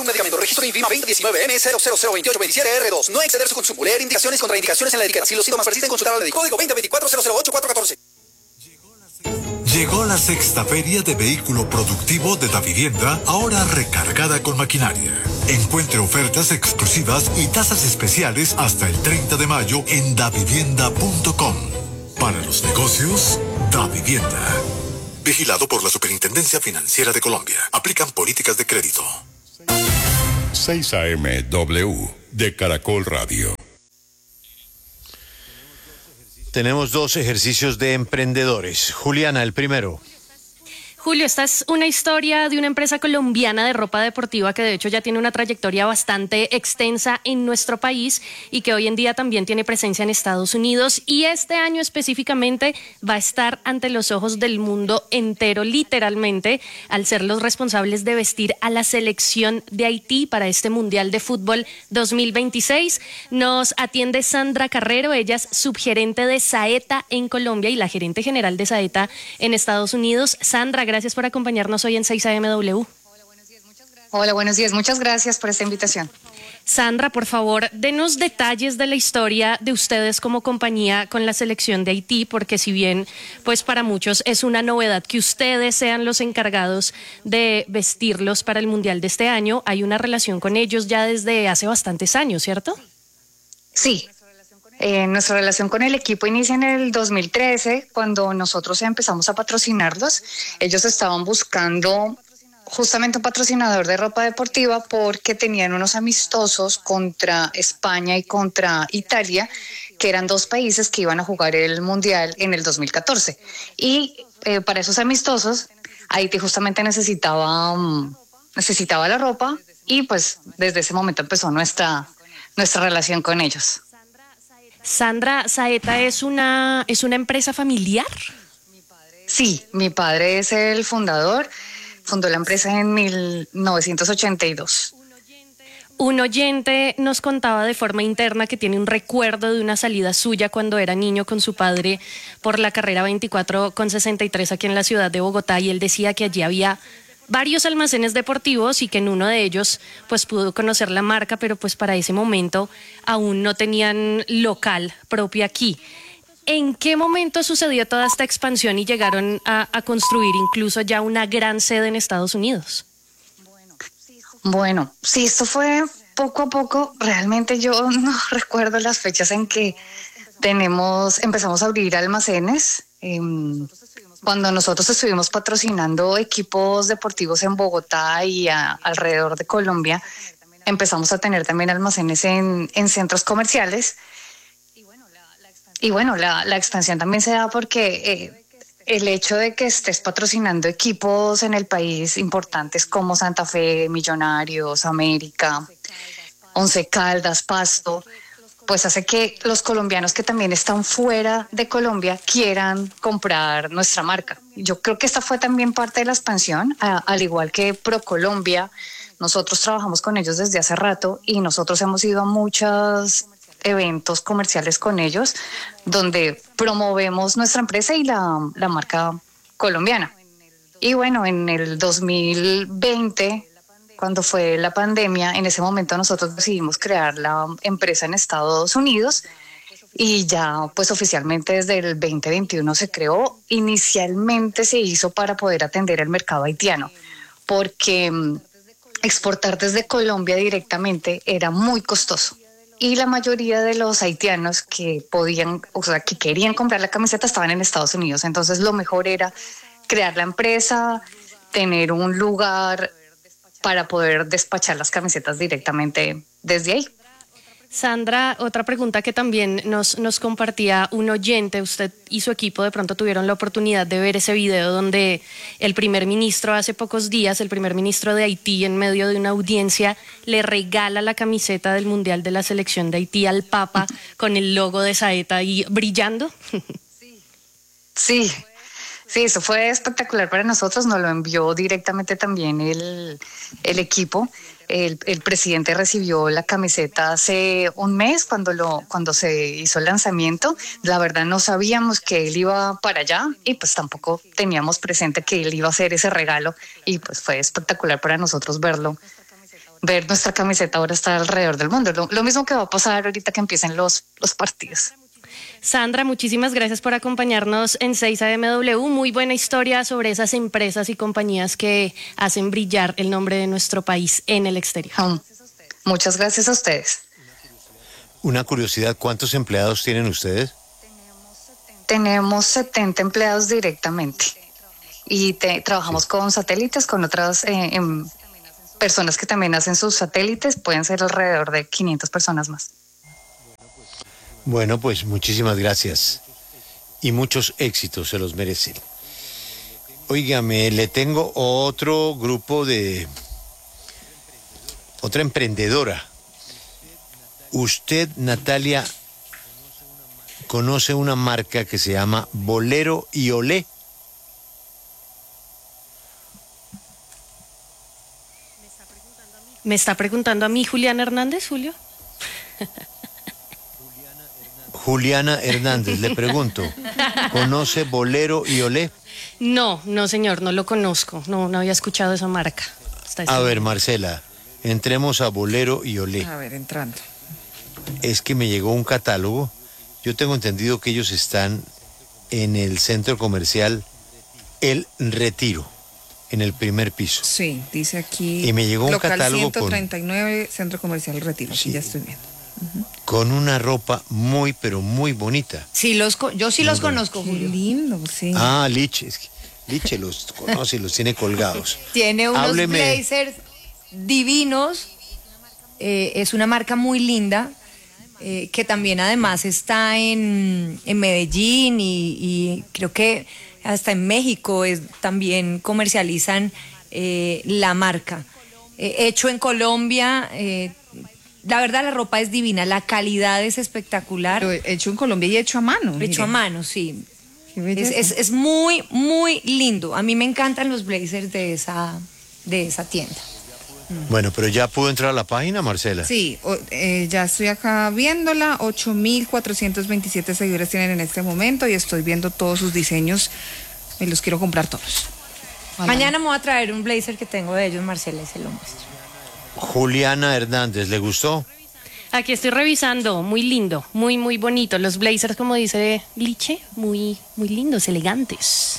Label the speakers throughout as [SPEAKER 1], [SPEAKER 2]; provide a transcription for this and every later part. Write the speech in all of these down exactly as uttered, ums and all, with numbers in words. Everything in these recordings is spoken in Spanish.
[SPEAKER 1] un medicamento. Registro de INVIMA veinte diecinueve M cero cero cero veintiocho veintisiete R dos. No exceder su consumo. Leer indicaciones y contraindicaciones en la etiqueta. Si los síntomas persisten, consultar al médico. Código veinte veinticuatro cero cero ocho cuatro catorce.
[SPEAKER 2] Llegó la sexta feria de vehículo productivo de Davivienda, ahora recargada con maquinaria. Encuentre ofertas exclusivas y tasas especiales hasta el treinta de mayo en davivienda punto com. Para los negocios, Davivienda. Vigilado por la Superintendencia Financiera de Colombia. Aplican políticas de crédito.
[SPEAKER 3] seis A M W de Caracol Radio.
[SPEAKER 4] Tenemos dos ejercicios de emprendedores. Juliana, el primero.
[SPEAKER 5] Julio, esta es una historia de una empresa colombiana de ropa deportiva que de hecho ya tiene una trayectoria bastante extensa en nuestro país y que hoy en día también tiene presencia en Estados Unidos, y este año específicamente va a estar ante los ojos del mundo entero, literalmente, al ser los responsables de vestir a la selección de Haití para este Mundial de Fútbol dos mil veintiséis. Nos atiende Sandra Carrero, ella es subgerente de Saeta en Colombia y la gerente general de Saeta en Estados Unidos. Sandra, gracias Gracias por acompañarnos hoy en seis A M W.
[SPEAKER 6] Hola, buenos días, muchas gracias. Hola, buenos días, muchas gracias por esta invitación.
[SPEAKER 5] Sandra, por favor, denos detalles de la historia de ustedes como compañía con la selección de Haití, porque si bien, pues para muchos es una novedad que ustedes sean los encargados de vestirlos para el Mundial de este año, hay una relación con ellos ya desde hace bastantes años, ¿cierto?
[SPEAKER 6] Sí. Eh, nuestra relación con el equipo inicia en el dos mil trece, cuando nosotros empezamos a patrocinarlos. Ellos estaban buscando justamente un patrocinador de ropa deportiva porque tenían unos amistosos contra España y contra Italia, que eran dos países que iban a jugar el Mundial en el dos mil catorce. Y eh, para esos amistosos, Haití justamente necesitaba, um, necesitaba la ropa, y pues desde ese momento empezó nuestra, nuestra relación con ellos.
[SPEAKER 5] Sandra, ¿Saeta es una, es una empresa familiar?
[SPEAKER 6] Sí, mi padre es el fundador, fundó la empresa en mil novecientos ochenta y dos.
[SPEAKER 5] Un oyente nos contaba de forma interna que tiene un recuerdo de una salida suya cuando era niño con su padre por la carrera veinticuatro con sesenta y tres aquí en la ciudad de Bogotá, y él decía que allí había varios almacenes deportivos y que en uno de ellos pues pudo conocer la marca, pero pues para ese momento aún no tenían local propio aquí. ¿En qué momento sucedió toda esta expansión y llegaron a, a construir incluso ya una gran sede en Estados Unidos?
[SPEAKER 6] Bueno, sí, esto fue poco a poco. Realmente yo no recuerdo las fechas en que tenemos, empezamos a abrir almacenes. Eh, Cuando nosotros estuvimos patrocinando equipos deportivos en Bogotá y a, alrededor de Colombia, empezamos a tener también almacenes en, en centros comerciales. Y bueno, la, la expansión también se da porque eh, el hecho de que estés patrocinando equipos en el país importantes como Santa Fe, Millonarios, América, Once Caldas, Pasto, pues hace que los colombianos que también están fuera de Colombia quieran comprar nuestra marca. Yo creo que esta fue también parte de la expansión, a, al igual que ProColombia. Nosotros trabajamos con ellos desde hace rato y nosotros hemos ido a muchos eventos comerciales con ellos donde promovemos nuestra empresa y la, la marca colombiana. Y bueno, en el dos mil veinte... cuando fue la pandemia, en ese momento nosotros decidimos crear la empresa en Estados Unidos y ya pues oficialmente desde el veinte veintiuno se creó. Inicialmente se hizo para poder atender el mercado haitiano, porque exportar desde Colombia directamente era muy costoso. Y la mayoría de los haitianos que podían, o sea, que querían comprar la camiseta estaban en Estados Unidos. Entonces lo mejor era crear la empresa, tener un lugar para poder despachar las camisetas directamente desde ahí.
[SPEAKER 5] Sandra, otra pregunta que también nos, nos compartía un oyente, usted y su equipo de pronto tuvieron la oportunidad de ver ese video donde el primer ministro hace pocos días, el primer ministro de Haití, en medio de una audiencia, le regala la camiseta del Mundial de la selección de Haití al Papa con el logo de Saeta ahí brillando.
[SPEAKER 6] Sí. Sí, eso fue espectacular para nosotros, nos lo envió directamente también el, el equipo. El, el presidente recibió la camiseta hace un mes cuando, lo, cuando se hizo el lanzamiento. La verdad no sabíamos que él iba para allá y pues tampoco teníamos presente que él iba a hacer ese regalo y pues fue espectacular para nosotros verlo ver nuestra camiseta ahora estar alrededor del mundo. Lo, lo mismo que va a pasar ahorita que empiecen los, los partidos.
[SPEAKER 5] Sandra, muchísimas gracias por acompañarnos en seis A M W. Muy buena historia sobre esas empresas y compañías que hacen brillar el nombre de nuestro país en el exterior.
[SPEAKER 6] Um, muchas gracias a ustedes.
[SPEAKER 4] Una curiosidad, ¿cuántos empleados tienen ustedes?
[SPEAKER 6] Tenemos setenta empleados directamente y te, trabajamos sí. con satélites, con otras eh, em, personas que también hacen sus satélites. Pueden ser alrededor de quinientas personas más.
[SPEAKER 4] Bueno, pues muchísimas gracias y muchos éxitos, se los merecen. Óigame, le tengo otro grupo de... otra emprendedora. Usted, Natalia, conoce una marca que se llama Bolero y Olé.
[SPEAKER 5] ¿Me está preguntando a mí Juliana Hernández, Julio?
[SPEAKER 4] Juliana Hernández, le pregunto, ¿conoce Bolero y Olé?
[SPEAKER 5] No, no señor, no lo conozco, no, no había escuchado esa marca.
[SPEAKER 4] A ver, Marcela, entremos a Bolero y Olé.
[SPEAKER 7] A ver, entrando.
[SPEAKER 4] Es que me llegó un catálogo, yo tengo entendido que ellos están en el centro comercial El Retiro, en el primer piso.
[SPEAKER 7] Sí, dice aquí.
[SPEAKER 4] Y me llegó un
[SPEAKER 7] local
[SPEAKER 4] catálogo
[SPEAKER 7] ciento treinta y nueve, con... Centro Comercial El Retiro, sí, ya estoy viendo. Uh-huh.
[SPEAKER 4] Con una ropa muy, pero muy bonita.
[SPEAKER 8] Sí, los yo sí muy los bonito. Conozco, Julio.
[SPEAKER 7] Qué lindo, sí.
[SPEAKER 4] Ah, Liche, es que Liche los conoce y los tiene colgados.
[SPEAKER 8] Tiene unos
[SPEAKER 4] Hábleme.
[SPEAKER 8] blazers divinos, eh, es una marca muy linda, eh, que también además está en, en Medellín y, y creo que hasta en México es, también comercializan eh, la marca. Eh, hecho en Colombia... Eh, La verdad, la ropa es divina, la calidad es espectacular.
[SPEAKER 7] Pero hecho en Colombia y hecho a mano.
[SPEAKER 8] Hecho
[SPEAKER 7] mire.
[SPEAKER 8] a mano, sí. Es, es, es muy, muy lindo. A mí me encantan los blazers de esa, de esa tienda.
[SPEAKER 4] Bueno, pero ya pudo entrar a la página, Marcela.
[SPEAKER 7] Sí, o, eh, ya estoy acá viéndola. ocho mil cuatrocientos veintisiete seguidores tienen en este momento y estoy viendo todos sus diseños. Me los quiero comprar todos.
[SPEAKER 8] Ojalá. Mañana me voy a traer un blazer que tengo de ellos, Marcela, y se lo muestro.
[SPEAKER 4] Juliana Hernández, ¿le gustó?
[SPEAKER 5] Aquí estoy revisando, muy lindo, muy, muy bonito. Los blazers, como dice Liche, muy, muy lindos, elegantes.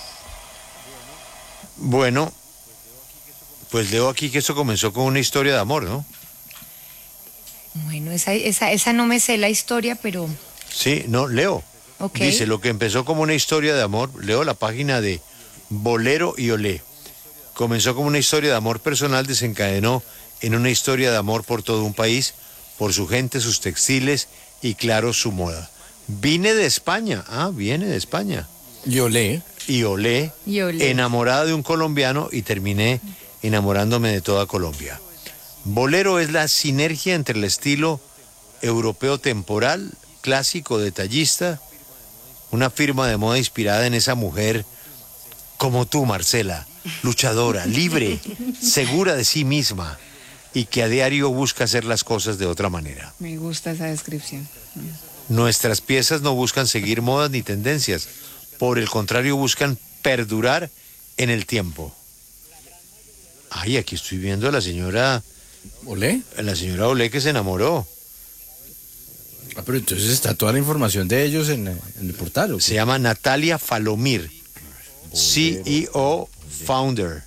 [SPEAKER 4] Bueno, pues leo aquí que esto comenzó con una historia de amor, ¿no?
[SPEAKER 8] Bueno, esa, esa, esa no me sé la historia, pero...
[SPEAKER 4] Sí, no, leo.
[SPEAKER 8] Okay.
[SPEAKER 4] Dice, lo que empezó como una historia de amor, leo la página de Bolero y Olé. Comenzó como una historia de amor personal, desencadenó en una historia de amor por todo un país, por su gente, sus textiles y, claro, su moda. Vine de España. Ah, viene de España.
[SPEAKER 9] Y olé.
[SPEAKER 4] Y olé,
[SPEAKER 8] y olé.
[SPEAKER 4] Enamorada de un colombiano y terminé enamorándome de toda Colombia. Bolero es la sinergia entre el estilo europeo temporal, clásico, detallista, una firma de moda inspirada en esa mujer como tú, Marcela, luchadora, libre, segura de sí misma y que a diario busca hacer las cosas de otra manera.
[SPEAKER 7] Me gusta esa descripción.
[SPEAKER 4] Nuestras piezas no buscan seguir modas ni tendencias, por el contrario buscan perdurar en el tiempo. Ay, aquí estoy viendo a la señora
[SPEAKER 9] ¿Olé?
[SPEAKER 4] A la señora Olé que se enamoró.
[SPEAKER 9] Ah, pero entonces está toda la información de ellos en, en el portal. ¿O qué?
[SPEAKER 4] Se llama Natalia Falomir, C E O, founder.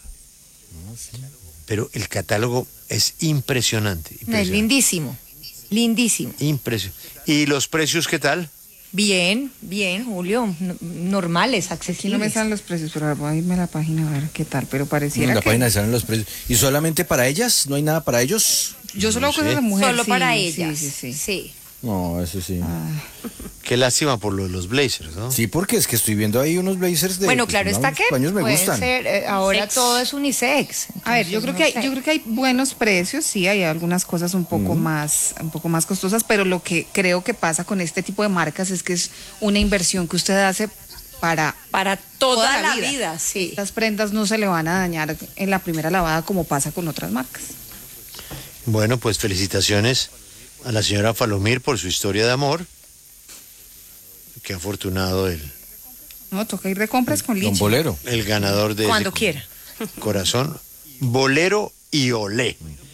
[SPEAKER 4] Pero el catálogo es impresionante. impresionante.
[SPEAKER 8] Es lindísimo, lindísimo.
[SPEAKER 4] Impresionante. ¿Y los precios qué tal?
[SPEAKER 8] Bien, bien, Julio, no, normales, accesibles.
[SPEAKER 7] Aquí no me salen los precios, pero voy a irme a la página a ver qué tal, pero pareciera
[SPEAKER 9] en la
[SPEAKER 7] que...
[SPEAKER 9] página salen los precios. ¿Y solamente para ellas? ¿No hay nada para ellos?
[SPEAKER 7] Yo solo
[SPEAKER 4] No
[SPEAKER 7] hago cosas
[SPEAKER 4] sé.
[SPEAKER 7] de mujer.
[SPEAKER 8] Solo
[SPEAKER 7] sí,
[SPEAKER 8] para
[SPEAKER 7] sí,
[SPEAKER 8] ellas.
[SPEAKER 7] Sí, sí, sí.
[SPEAKER 8] sí.
[SPEAKER 9] No, eso sí.
[SPEAKER 7] Ah,
[SPEAKER 4] Qué lástima por lo de los blazers, ¿no?
[SPEAKER 9] Sí, porque es que estoy viendo ahí unos blazers de...
[SPEAKER 8] Bueno,
[SPEAKER 9] pues,
[SPEAKER 8] claro
[SPEAKER 9] no,
[SPEAKER 8] está
[SPEAKER 9] los
[SPEAKER 8] que
[SPEAKER 9] paños me
[SPEAKER 8] pueden
[SPEAKER 9] gustan.
[SPEAKER 8] ser, eh, ahora
[SPEAKER 5] Sex.
[SPEAKER 8] todo es unisex.
[SPEAKER 7] a ver, yo
[SPEAKER 8] entonces
[SPEAKER 7] creo
[SPEAKER 8] no
[SPEAKER 7] que hay,
[SPEAKER 8] sé.
[SPEAKER 7] yo creo que hay buenos precios, sí, hay algunas cosas un poco más, un poco más costosas, pero lo que creo que pasa con este tipo de marcas es que es una inversión que usted hace para
[SPEAKER 8] Para toda,
[SPEAKER 7] toda
[SPEAKER 8] la,
[SPEAKER 7] la vida.
[SPEAKER 8] vida, sí.
[SPEAKER 7] Estas prendas no se le van a dañar en la primera lavada como pasa con otras marcas.
[SPEAKER 4] Bueno, pues felicitaciones a la señora Falomir por su historia de amor. Qué afortunado el,
[SPEAKER 7] No, toca ir de compras con
[SPEAKER 9] Don
[SPEAKER 7] Liche.
[SPEAKER 9] Bolero.
[SPEAKER 4] el ganador de
[SPEAKER 8] Cuando
[SPEAKER 4] ese
[SPEAKER 8] quiera.
[SPEAKER 4] corazón. Bolero y Olé.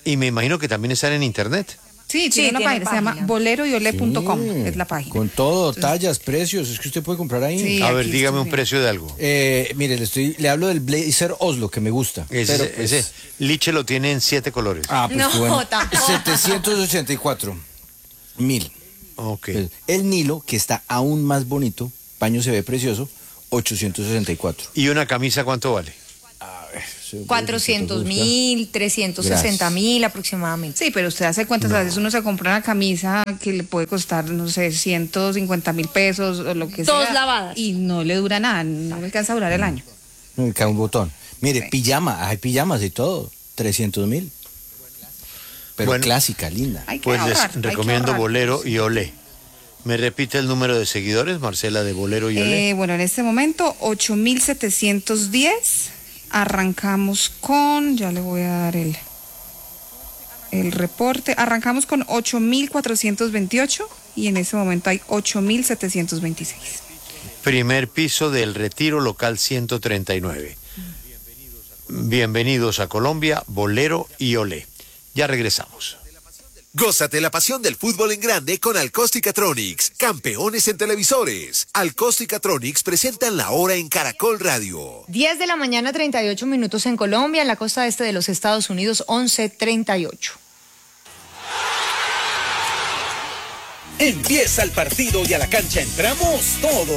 [SPEAKER 4] Y me imagino que también están en internet.
[SPEAKER 7] Sí, tiene
[SPEAKER 8] Sí,
[SPEAKER 7] una
[SPEAKER 8] tiene
[SPEAKER 7] página, se llama
[SPEAKER 8] página.
[SPEAKER 7] bolero y olé punto com,
[SPEAKER 9] Sí,
[SPEAKER 7] es la página.
[SPEAKER 9] Con todo,
[SPEAKER 7] Entonces-
[SPEAKER 9] tallas, precios, es que usted puede comprar ahí.
[SPEAKER 7] Sí.
[SPEAKER 4] A ver,
[SPEAKER 7] aquí
[SPEAKER 4] dígame
[SPEAKER 7] estoy
[SPEAKER 4] un
[SPEAKER 7] viendo.
[SPEAKER 4] precio de algo.
[SPEAKER 9] Eh, mire, le estoy, le hablo del blazer Oslo, que me gusta.
[SPEAKER 4] Ese,
[SPEAKER 9] pero, pues,
[SPEAKER 4] ese Liche lo tiene en siete colores.
[SPEAKER 9] Ah, pues
[SPEAKER 8] No,
[SPEAKER 9] bueno.
[SPEAKER 8] tampoco.
[SPEAKER 9] setecientos ochenta y cuatro mil.
[SPEAKER 4] Ok.
[SPEAKER 9] Pues, el Nilo, que está aún más bonito, paño se ve precioso, ochocientos sesenta y cuatro.
[SPEAKER 4] ¿Y una camisa cuánto vale?
[SPEAKER 8] cuatrocientos mil, trescientos sesenta mil aproximadamente.
[SPEAKER 7] Sí, pero usted hace cuentas, a veces uno se compra una camisa que le puede costar, no sé, ciento cincuenta mil pesos o lo que
[SPEAKER 8] Dos
[SPEAKER 7] sea.
[SPEAKER 8] lavadas.
[SPEAKER 7] Y no le dura nada, no le alcanza a durar el año.
[SPEAKER 9] No, cae un botón. Mire,
[SPEAKER 7] Sí.
[SPEAKER 9] pijama, hay pijamas y todo, trescientos mil. Pero
[SPEAKER 4] Bueno.
[SPEAKER 9] clásica, linda.
[SPEAKER 7] Hay que
[SPEAKER 4] Pues
[SPEAKER 7] ahorrar, hay
[SPEAKER 4] les
[SPEAKER 7] que
[SPEAKER 4] recomiendo
[SPEAKER 7] ahorrar.
[SPEAKER 4] Bolero y Olé. ¿Me repite el número de seguidores, Marcela, de Bolero y Olé?
[SPEAKER 7] Eh, bueno, en este momento, ocho mil setecientos diez. Arrancamos con, ya le voy a dar el, el reporte. Arrancamos con ocho mil cuatrocientos veintiocho y en este momento hay ocho mil setecientos veintiséis.
[SPEAKER 4] Primer piso del Retiro Local ciento treinta y nueve. Bienvenidos a Colombia, Bolero y Olé. Ya regresamos.
[SPEAKER 10] Gózate la pasión del fútbol en grande con Alcosticatronics, campeones en televisores. Alcosticatronics presentan la hora en Caracol Radio.
[SPEAKER 8] diez de la mañana, treinta y ocho minutos en Colombia, en la costa este de los Estados Unidos, once treinta y ocho.
[SPEAKER 11] Empieza el partido y a la cancha entramos todos.